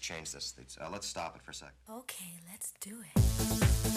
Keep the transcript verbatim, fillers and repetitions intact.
change this. Uh, let's stop it for a sec. Okay, let's do it.